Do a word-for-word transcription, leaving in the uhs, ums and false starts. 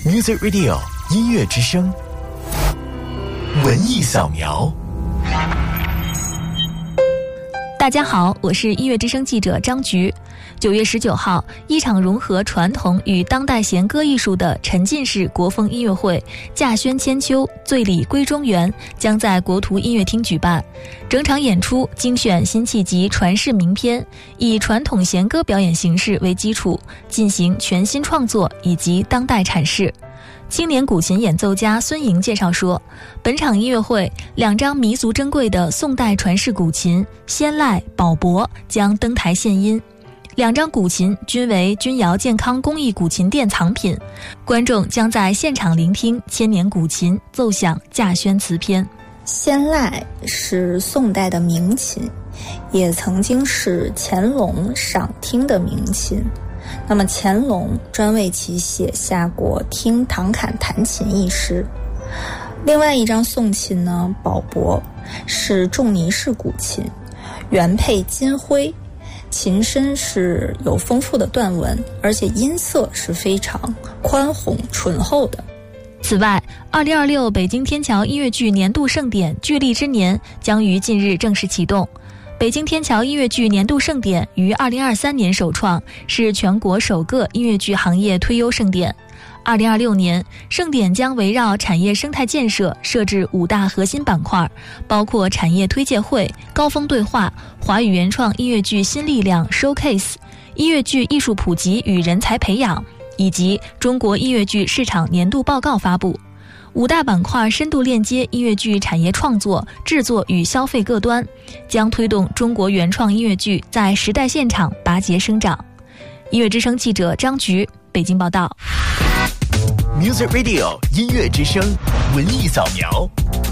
Music Radio 音乐之声，文艺扫描。 大家好，我是音乐之声记者张菊。九月十九号，一场融合传统与当代弦歌艺术的沉浸式国风音乐会《稼轩千秋，醉里归中原》将在国图音乐厅举办。整场演出精选辛弃疾传世名篇，以传统弦歌表演形式为基础，进行全新创作以及当代阐释。青年古琴演奏家孙莹介绍说，本场音乐会两张弥足珍贵的宋代传世古琴仙籁、宝珀将登台献音，两张古琴均为钧窑健康工艺古琴店藏品，观众将在现场聆听千年古琴奏响稼轩词篇。 仙籁是宋代的名琴，也曾经是乾隆赏听的名琴。那么乾隆专为其写下过听唐侃弹琴一诗。另外一张宋琴呢，宝珀是仲尼式古琴，原配金徽，琴身是有丰富的段纹，而且音色是非常宽宏醇厚的。 此外，二零二六北京天桥音乐剧年度盛典聚力之年将于近日正式启动。北京天桥音乐剧年度盛典于二零二三年首创，是全国首个音乐剧行业推优盛典。二零二六年，盛典将围绕产业生态建设设置五大核心板块，包括产业推介会、高峰对话、华语原创音乐剧新力量 Showcase、音乐剧艺术普及与人才培养，以及中国音乐剧市场年度报告发布。五大板块深度链接音乐剧产业创作、制作与消费各端，将推动中国原创音乐剧在时代现场拔节生长。音乐之声记者张菊，北京报道。 Music Radio 音乐之声，文艺扫描。